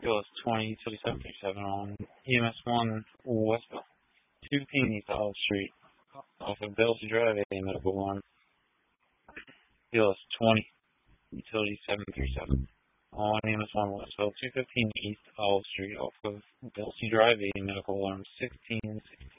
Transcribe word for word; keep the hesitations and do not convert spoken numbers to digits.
Field twenty, utility seven thirty-seven on E M S one westbound, two fifteen East Olive Street, off of Belsey Drive, a medical alarm. Field twenty, utility seven thirty-seven on E M S one westbound, two fifteen East Olive Street, off of Belsey Drive, a medical alarm. sixteen sixteen